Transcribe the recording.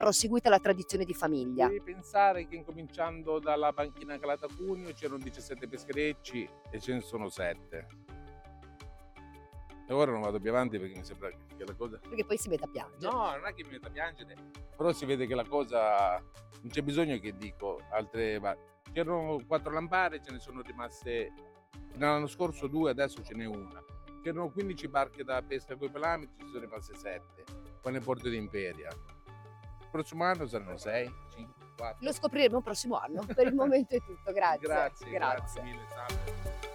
proseguita la tradizione di famiglia. Devi pensare che incominciando dalla panchina calata Cuneo c'erano 17 pescherecci e ce ne sono 7. E ora non vado più avanti perché mi sembra che la cosa... Perché poi si mette a piangere. No, non è che mi metta a piangere, però si vede che la cosa... Non c'è bisogno che dico altre... C'erano 4 lampade, ce ne sono rimaste... L'anno scorso 2, adesso ce n'è una. C'erano 15 barche da pesca con i pelami, ci sono rimaste 7. Qua nel porto di Imperia. Il prossimo anno saranno 6, 5, 4. Lo scopriremo il prossimo anno. Per il momento è tutto, grazie. Grazie mille, salve.